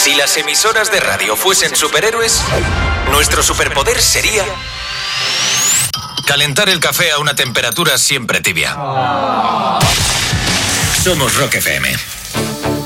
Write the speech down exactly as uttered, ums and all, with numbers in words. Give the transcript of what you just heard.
Si las emisoras de radio fuesen superhéroes, nuestro superpoder sería calentar el café a una temperatura siempre tibia. Somos Rock F M.